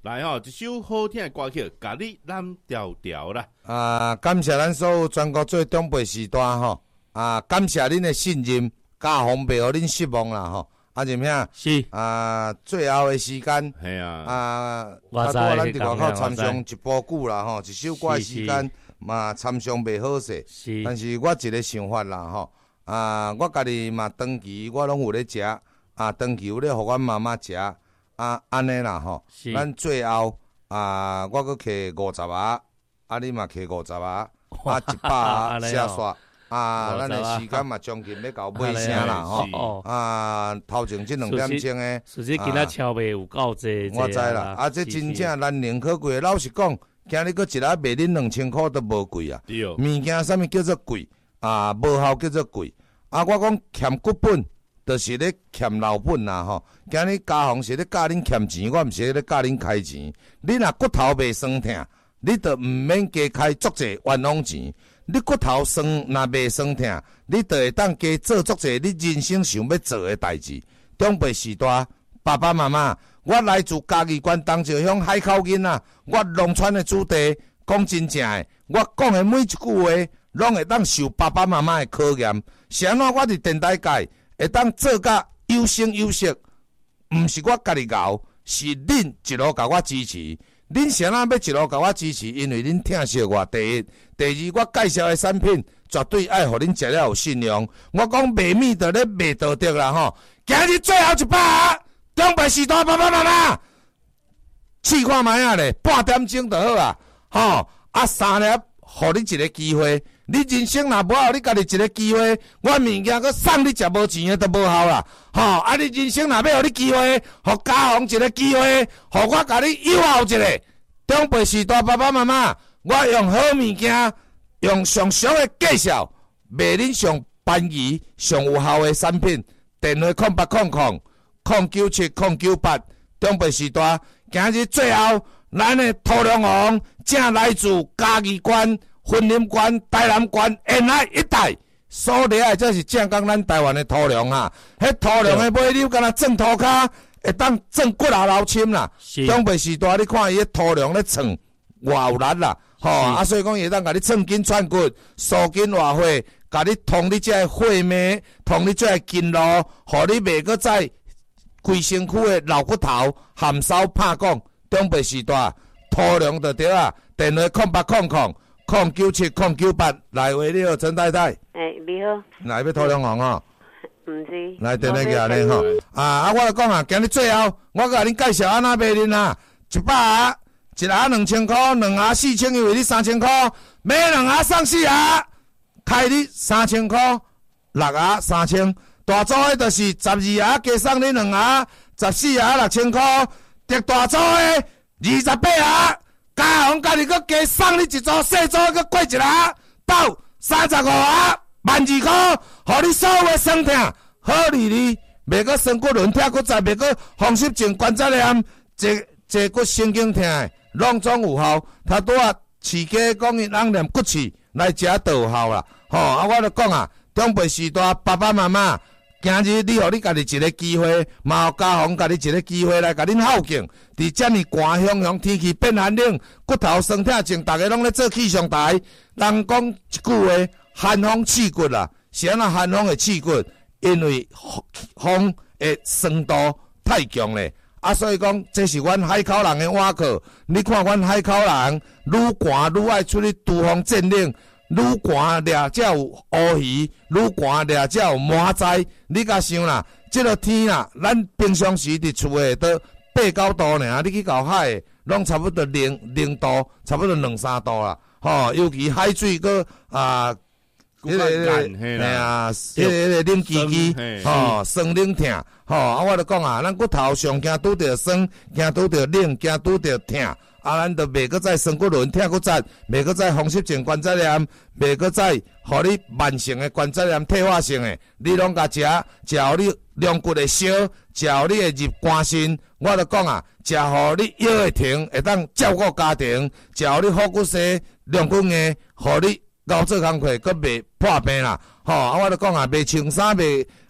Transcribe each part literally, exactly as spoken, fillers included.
来吼、哦，一首好听的歌曲，甲你蓝调调啦。 啊，感谢咱所有全国做中辈时代吼，啊，感谢恁的信任，家风袂互恁失望啦吼。啊，就咩？ 是啊，最后的时间， 系啊， 啊， 我知啊，咱伫外口参我知详一波久啦吼，一首歌的时间嘛参详袂好势。 是， 但是我一个想法啦吼，啊，我家己嘛长期我拢有咧食，啊，长期有咧互阮妈妈食，啊，安尼啦吼。咱最后啊，我搁摕五十啊，啊，你嘛摕五十啊，啊，一百啊，写煞。啊，咱的时间嘛将近要到尾声啦吼。啊，头前这两点钟诶， 实际今仔超卖有够济。 我知啦，啊，这真正难能可贵。老实讲，今日搁一日卖恁两千块都无贵啊。物件啥物叫做贵啊？无效叫做贵。啊，我讲欠骨本，就是咧欠老本啦吼。今日家行是咧教恁欠钱，我毋是咧教恁开钱。你若骨头袂酸痛，你就毋免加开足济冤枉钱。你骨头酸，若袂酸痛，你就会当加做足侪你人生想要做的代志。长辈时代，爸爸妈妈，我来自嘉义县东石乡海口囡仔，我农村的子弟，讲真正的，我讲的每一句话，拢会当受爸爸妈妈的考验。是安怎我伫电台界会当做甲有声有色，毋是我家己熬，是恁一路甲我支持。恁谁人要一路甲我支持？因为恁疼惜我。第一，第二，我介绍的产品绝对爱互恁食了有信用。我讲卖米的咧卖道德啦吼。今日最后一把，中辈时代爸爸妈妈，试看卖啊咧，半点钟就好啊。吼，啊三粒，互你一个机会。你人生若无好，你家己一个机会，我物件佮送你食无钱的都无效啦。吼，啊你人生若要互你机会，互家父一个机会，互我甲你友好一个。中辈时代爸爸妈妈，我用好物件，用上俗的介绍，卖恁上便宜、上有效的产品。电话空八空空空九七空九八。中辈时代，今日最后，咱的土龙王正来自嘉义县。云林县、台南县、沿海一带，所掠的这是正讲咱台湾的土壤啊。迄土壤的买溜，敢若种土骹，会当种骨头流深啦。中辈时代，你看伊迄土壤咧创偌有力啦，吼啊，所以讲伊会当甲你创筋串骨、疏筋活血，甲你通你这血脉，通你这筋路，互你袂搁再规身躯的老骨头含烧拍讲。中辈时代，土壤就对啊，电话空八空空。空九七空九八，来喂，你好，陈太太。 诶、欸，你好。 来要土两行哦。 毋是。 来电话给你吼。啊啊，我来讲啊，今日最后，我甲恁介绍安那卖恁啊，一百盒，一盒两千块，两盒四千，因为你三千块，买两盒送四盒，开你三千块，六盒三千，大组的就是十二盒，加送你两盒，十四盒六千块，特大组的二十八盒。家行家己搁加送你一组，细组搁过一盒，到三十五盒，万二块，互你所有的酸痛好利利，袂搁酸骨轮痛，搁再袂搁风湿症关节炎，这这搁神经痛的，拢总有效。他拄啊，饲家讲伊人念骨刺来食都有效啦。吼、哦，啊，我就讲啊，中辈时代爸爸妈妈。今日你互你家己一个机会，嘛互家父家己一个机会来甲恁孝敬。伫遮尔寒汹汹天气变寒冷，骨头酸痛症，逐个拢咧做气象台。人讲一句话，寒风刺骨啦，是安那寒风会刺骨？因为风的酸度太强咧。啊，所以讲这是阮海口人的碗课。你看阮海口人，愈寒愈爱出去拄风战冷。愈寒掠才有乌鱼，愈寒掠才有麻仔。你甲想啦，即个天啦，咱平常时伫厝诶都八九度尔，你去到海，拢差不多零零度，差不多两三度啦。吼，尤其海水个啊， 迄个嘿啊，迄个迄个冷叽叽，吼，酸冷痛，吼，啊，我就讲啊，咱骨头上惊拄着酸，惊拄着冷，惊拄着痛。啊，咱就袂搁再酸骨轮痛骨折，袂搁再风湿症关节炎，袂搁再互你慢性的关节炎退化性的，你拢甲食，食互你凉骨的烧，食互你会入肝肾。我就讲啊，食互你腰会停，会当照顾家庭，食互你好骨髓、凉骨硬，互你熬做工课，搁袂破病啦。吼、哦，啊，我就讲啊，袂穿衫，袂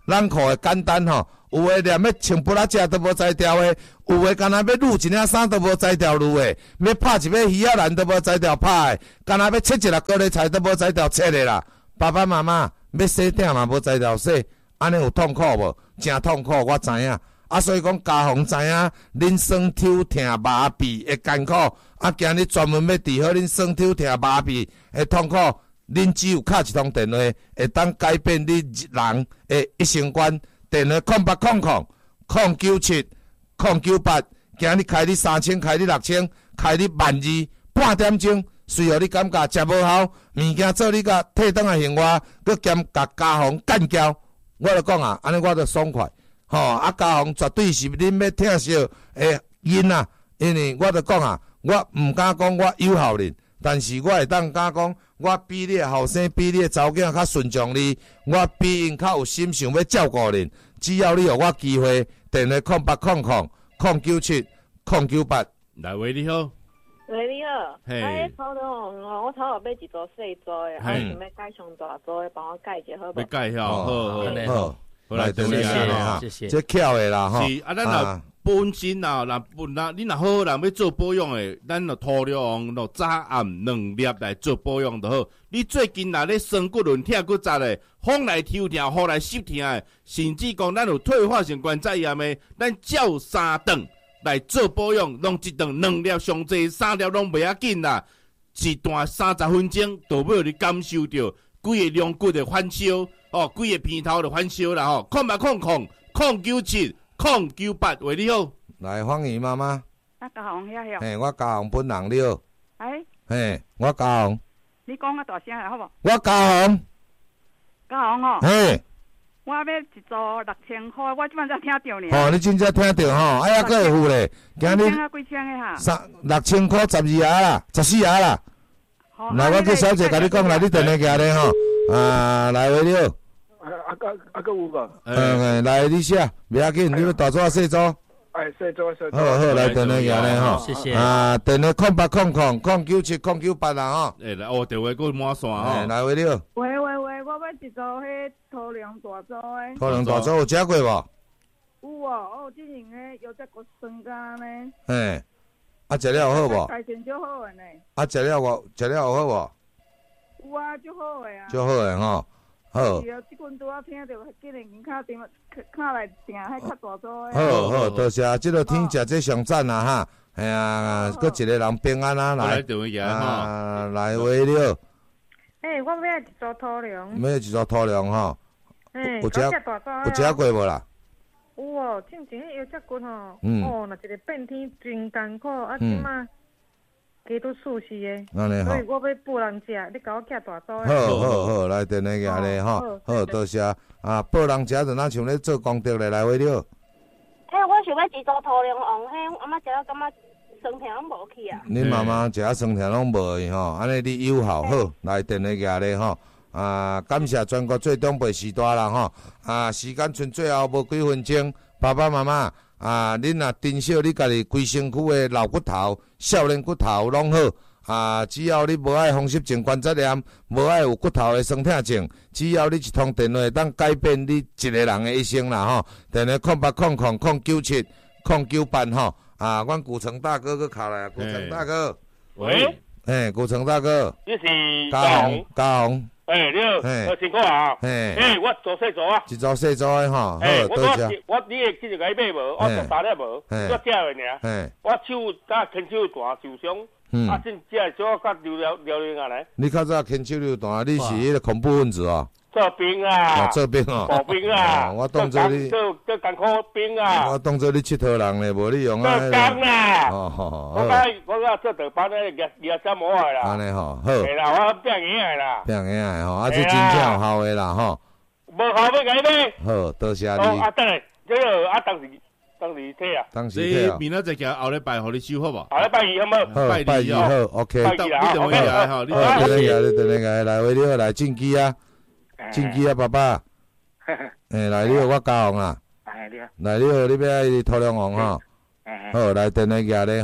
咱裤的简单吼，有诶连要穿布拉遮都无摘掉诶，有诶干那要撸一领衫都无摘掉撸诶，要拍一尾鱼仔兰都无摘掉拍诶，干那要切一粒高丽菜都无摘掉切诶啦。爸爸妈妈要洗顶嘛无摘掉洗，安尼有痛苦无？真痛苦，我知影。啊，所以讲家父知影恁酸抽疼麻痹会艰苦，啊，今日专门要治好恁酸抽疼麻痹会痛苦，恁只有敲一通电话，会当改变你人的一生观。电话空八空空空九七空九八，今日开你三千，开你六千，开你万二，半点钟，随后你感觉食无效，物件做你甲退转来还我，佮兼甲家父干交，我就讲啊，安尼我就爽快。吼、哦，啊，家父绝对是恁要疼惜诶囡仔，因为我就讲啊，我毋敢讲我有效恁，但是我会当敢讲，我比你后生，比你查某囝较顺从你，我比因较有心想要照顾恁。只要你有我机会，电话空八空空空九七空九八。 来，喂，你好。 喂，你好。 嘿。 哎，头头哦，我头后买一组细组诶，啊，想要改上大组诶，帮我改一下好无？ 要改下，好好好。好来， 谢谢哈，谢谢。 这巧的啦，吼。 是啊，咱若本身啊，若本来你若好人要做保养的，咱就涂料用早暗两粒来做保养就好。你最近若咧酸骨轮疼骨折的，风来抽疼，雨来湿疼的，甚至讲咱有退化性关节炎的，咱照三顿来做保养，弄一顿两粒上济，三粒拢袂要紧啦。一段三十分钟，就要你感受到规个两骨的反烧。哦，规个片头就反烧啦吼，空八空空空九七空九八，喂你好， 来欢迎妈妈。 啊，家宏遐遐。 嘿，我家宏本人你好。 哎。 嘿，我家宏。 你讲较大声下好无？ 我家宏。 家宏吼。 嘿。 我要一组六千块，我即摆才听到呢。 哦，你真正听到吼，哎呀，佫会付咧。 今日。几千啊？几千个哈？ 三六千块十二下啦，十四下啦。好。来，我叫小姐甲你讲，来你电话寄咧吼。啊，来喂你好。 啊啊个啊个有无？ 嗯，来你写，袂要紧，你要大组啊细组？ 哎，细组细组。 好好，来电话寄咧吼。 谢谢。 啊，电话空八空空空九七空九八啦吼。 哎，来哦，电话佫满线吼。 来喂你好。 喂喂喂，我要一组迄土粮大组诶。 土粮大组有食过无？ 有哦，哦，之前诶有只个酸干呢。 嘿，啊食了有好无？ 价钱就好诶呢。 啊食了我食了有好无？ 有啊，就好诶啊。 就好诶吼。好， 是啊，即阵拄仔听着，今日人敲电话，敲来订迄较大组诶。 好好，多谢，即个天食这上赞啦哈。哎呀，搁一个人平安啊来。啊，来喂你好。 诶，我要一组土粮。 要一组土粮吼。 诶， 有食有食过无啦？ 有哦，之前迄药食骨吼，哦，若一个变天真艰苦，啊，即马。加都舒适诶，所以我要补人食，你甲我寄大组诶。 好好好，来电话寄咧吼，好多谢啊！补人食就咱像咧做功德咧，来回了。 嘿，我想要一组土粮王，嘿，阿妈食了感觉酸疼拢无去啊。 恁妈妈食啊酸疼拢无去吼，安尼你有效好，来电话寄咧吼。啊，感谢全国最长辈时代啦吼，啊，时间剩最后无几分钟，爸爸妈妈。啊，恁若珍惜你家己规身躯的老骨头、少年骨头拢好。啊，只要你无爱风湿性关节炎，无爱有骨头的酸痛症，只要你一通电话，当改变你一个人的一生啦吼。电话空八空空空九七空九八吼。啊，阮古城大哥去敲来，古城大哥。 喂。 嘿，古城大哥。 你是家宏，家宏。 哎，你好，好辛苦啊！哎，哎，我做细组啊， 一组细组的吼，好，多谢。 我你会继续甲伊买无？我做打了无？我借的尔。我手甲牵手大受伤，啊，真借小甲流了流流下来。 你较早牵手流大，你是迄个恐怖分子哦。 做兵啊！ 做兵哦。 做兵啊！ 我当做你做做艰苦兵啊！ 我当做你佚佗人咧，无你用啊。 做工啦！ 哦好好。 我甲我甲做倒班咧，廿廿三模的啦。 安尼吼，好。 系啦，我变硬的啦。 变硬的吼，啊，这真正有效的啦吼。 无效要甲伊买。 好，多谢你。 啊，等下，这个啊，当时当时退啊。 当时退啊。 明仔载行后礼拜互你收好无？ 后礼拜二好无？ 好，拜二好 ，OK。 拜二啊， 你电话起来吼，你电话起来，你电话起来，来，为你来进机啊。进机啊，爸爸！诶，来你好，我家宏啦。来你好，你要土粮王吼。好，来电话寄咧吼。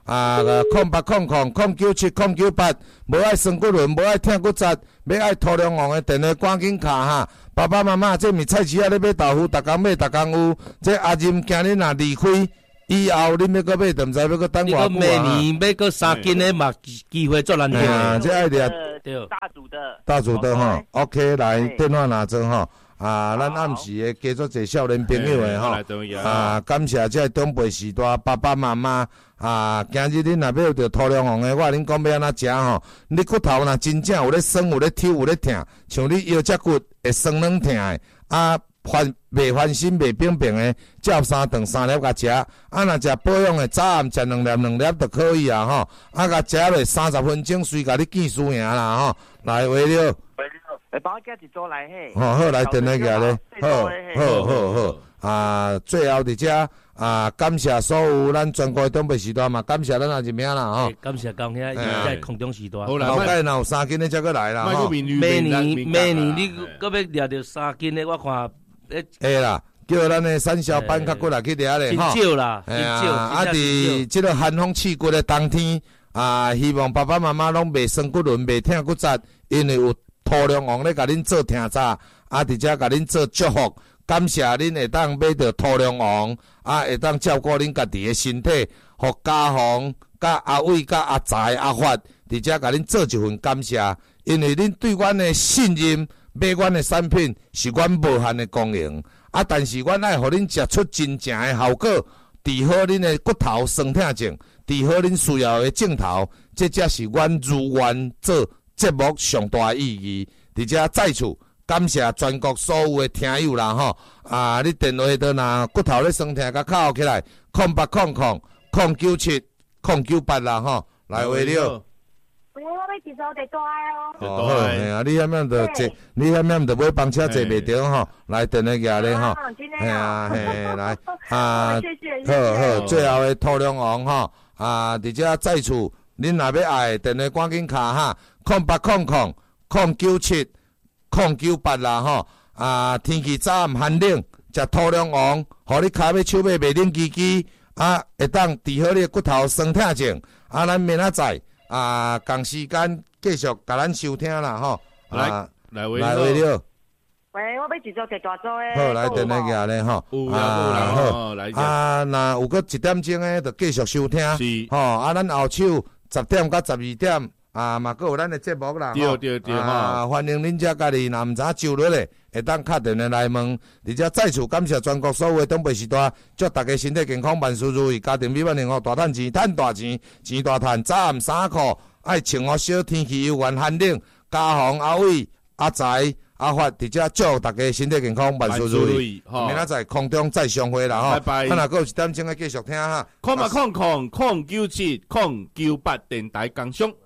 啊，空八空空空九七空九八，无爱酸骨轮，无爱疼骨折，要爱土良王的电话赶紧卡哈！爸爸妈妈，这米菜市啊咧买豆腐，逐工买逐工有。这阿任今日若离开，以后恁要搁买，就毋知要搁等偌久啊！ 你明年要搁三斤的嘛，机会做难听啊！这爱掠对大组的大组的吼 ，OK， 来电话拿走吼。啊，咱暗时诶加做一少年朋友诶吼，啊，感谢这长辈时代爸爸妈妈啊，今日恁若要着土良王诶，我恁讲要安怎食吼？你骨头若真正有咧酸、有咧抽、有咧疼，像你腰脊骨会酸软疼诶，啊，翻袂翻身、袂冰冰诶，照三顿三粒甲食，啊，若食保养诶，早暗食两粒两粒就可以啊吼，啊，甲食落三十分钟，随甲你见输赢啦吼，来话了。 诶，帮我加一组来嘿。 好好来电话个咧，好好好好啊！最后伫遮啊，感谢所有咱全国东北时段嘛，感谢咱阿一名啦吼。 感谢讲遐伊在空中时段。 好啦，后盖若有三斤的才过来啦吼。 明年明年你搁要掠着三斤的，我看诶。 会啦，叫咱的产销班较过来去掠咧吼。真少啦， 真少。啊，伫即个寒风刺骨的冬天啊，希望爸爸妈妈拢袂酸骨轮，袂疼骨折，因为有。土良王咧，甲恁做听早，啊，伫遮甲恁做祝福，感谢恁会当买到土良王，啊，会当照顾恁家己的身体，互家宏、甲阿伟、甲阿财、阿发，伫遮甲恁做一份感谢，因为恁对阮的信任，买阮的产品是阮无限的供应，啊，但是阮爱互恁食出真正的效果，治好恁的骨头酸痛症，治好恁需要的镜头，这才是阮如愿做。节目上大意义，伫遮再次感谢全国所有的听友啦吼！啊，你电话倒若骨头咧酸痛，甲敲起来，空八空空空九七空九八啦吼，来话了。 喂，我要一组地大哦。 哦，好，嘿啊，你遐面着坐，你遐面着买房车坐袂着吼，来电话举咧吼，嘿啊嘿，来啊，好好，最后的土良王吼，啊，伫遮再次。恁若要爱电话赶紧卡哈，空八空空空九七空九八啦吼！啊，天气早暗寒冷，食土良王，互你骹尾手尾袂冷叽叽，啊，会当治好你的骨头酸痛症。啊，咱明仔载啊，同时间继续甲咱收听啦吼。 来来回来了。 喂，我要一组一大组诶。 好，来电话举咧吼。 有啦有啦吼，来啊，若有个一点钟诶，就继续收听。是。吼，啊，咱后手。十点到十二点啊，嘛佫有咱的节目啦， 对对对啊，欢迎恁遮家己若毋知周日咧，会当敲电话来问。而且再次感谢全国所有的东北时代，祝大家身体健康，万事如意，家庭美满幸福，大赚钱，赚大钱，钱大赚。早暗衫裤爱穿好小，天气又寒寒冷，家宏阿伟阿财。阿发伫遮祝大家身体健康，万事如意。明仔载空中再相会啦吼， 拜拜。 咱若佫有一点钟来继续听哈。 空嘛空空空九七空九八电台工商。